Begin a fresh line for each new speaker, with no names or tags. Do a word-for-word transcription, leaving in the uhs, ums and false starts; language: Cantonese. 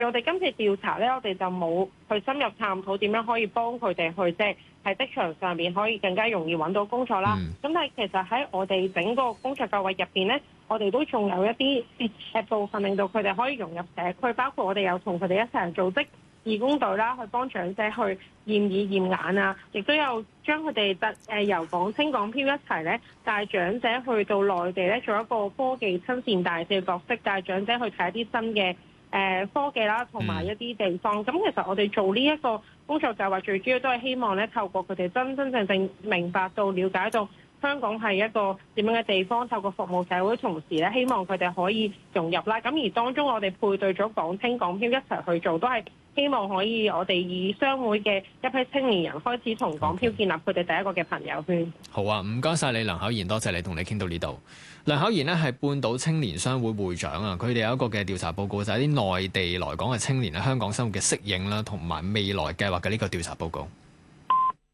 我哋今次調查咧，我哋就冇去深入探討點樣可以幫佢哋去即係喺職場上面可以更加容易揾到工作啦。咁、嗯、但係其實喺我哋整個工作計劃入邊咧，我哋都仲有一啲誒部分令到佢哋可以融入社區，包括我哋有同佢哋一齊組織義工隊啦，去幫長者去驗耳驗眼啊，亦都有將佢哋特誒由港青港漂一齊咧帶長者去到內地咧做一個科技親善大使嘅角色，帶長者去睇一啲新嘅誒科技啦，同埋一啲地方。咁、嗯、其實我哋做呢一個工作計劃，最主要都係希望咧，透過佢哋真真正正明白到、了解到香港係一個點樣嘅地方，透過服務社會，同時咧希望佢哋可以融入啦。咁而當中我哋配對咗港青港漂一齊去做，都係希望可以我哋以商會嘅一批青年人開始同港漂建立佢哋第一個嘅朋友圈。
好啊，唔該晒你梁巧賢，多謝你同你傾到呢度。梁巧賢呢係半島青年商會會長啊，佢哋有一個嘅調查報告，就係啲內地來港嘅青年喺香港生活嘅適應啦，同埋未來計劃嘅呢個調查報告。